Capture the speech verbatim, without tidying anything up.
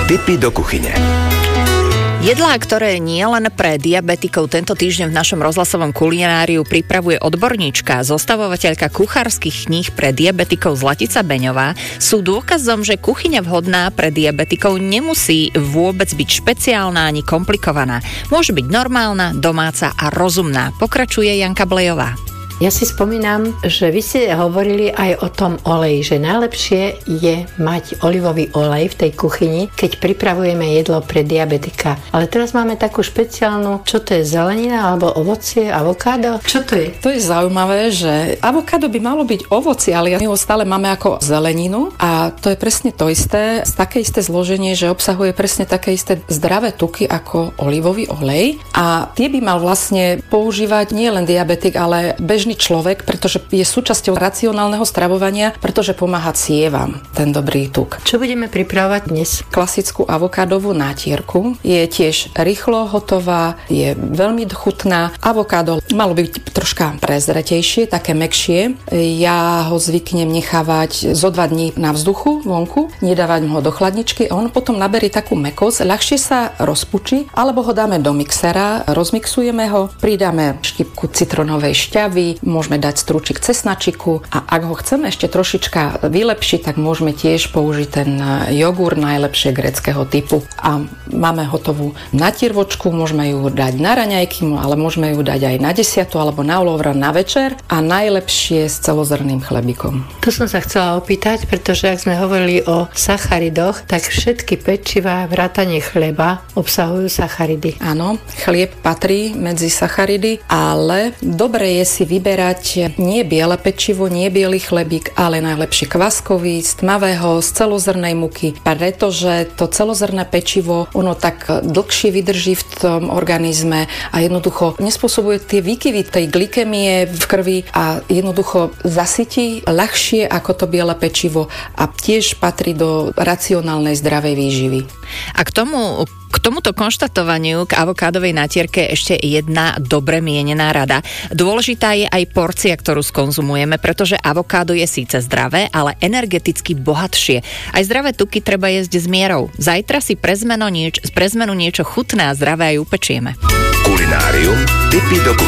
Tipy do kuchyne. Jedlá, ktoré nie len pre diabetikov tento týždeň v našom rozhlasovom kulináriu pripravuje odborníčka, zostavovateľka kuchárskych kníh pre diabetikov Zlatica Beňová, sú dôkazom, že kuchyňa vhodná pre diabetikov nemusí vôbec byť špeciálna ani komplikovaná. Môže byť normálna, domáca a rozumná. Pokračuje Janka Blejová. Ja si spomínam, že vy ste hovorili aj o tom oleji, že najlepšie je mať olivový olej v tej kuchyni, keď pripravujeme jedlo pre diabetika. Ale teraz máme takú špeciálnu, čo to je, zelenina alebo ovocie, avokádo? Čo to je? To je zaujímavé, že avokádo by malo byť ovocie, ale my ho stále máme ako zeleninu a to je presne to isté, také isté zloženie, že obsahuje presne také isté zdravé tuky ako olivový olej a tie by mal vlastne používať nie len diabetik, ale bežný človek, pretože je súčasťou racionálneho stravovania, pretože pomáha cievam ten dobrý tuk. Čo budeme pripravovať dnes? Klasickú avokádovú nátierku. Je tiež rýchlo hotová, je veľmi chutná. Avokádo malo byť troška prezretejšie, také mäkšie. Ja ho zvyknem nechávať zo dva dní na vzduchu vonku, nedávať ho do chladničky a on potom naberie takú mäkosť, ľahšie sa rozpučí, alebo ho dáme do mixera, rozmixujeme ho, pridáme štípku citronovej šťavy, môžeme dať strúčik cesnačiku a ak ho chceme ešte trošička vylepšiť, tak môžeme tiež použiť ten jogurt najlepšie gréckeho typu a máme hotovú natiervočku, môžeme ju dať na raňajky, ale môžeme ju dať aj na desiatu alebo na olovran na večer a najlepšie s celozrnným chlebíkom. Tu som sa chcela opýtať, pretože ak sme hovorili o sacharidoch, tak všetky pečivá vrátane chleba obsahujú sacharidy. Áno, chlieb patrí medzi sacharidy, ale dobre je si vyberať nie biele pečivo, nie biely chlebík, ale najlepšie kvaskový, z tmavého, z celozrnej muky, pretože to celozrné pečivo, ono tak dlhšie vydrží v tom organizme a jednoducho nespôsobuje tie výkyvy tej glykemie v krvi a jednoducho zasytí ľahšie ako to biele pečivo a tiež patrí do racionálnej zdravej výživy. A k tomu K tomuto konštatovaniu k avokádovej natierke ešte jedna dobre mienená rada. Dôležitá je aj porcia, ktorú skonzumujeme, pretože avokádo je síce zdravé, ale energeticky bohatšie. Aj zdravé tuky treba jesť s mierou. Zajtra si pre zmenu, nieč- pre zmenu niečo chutné a zdravé aj upečieme. Kulinárium, tipy do kuchyne.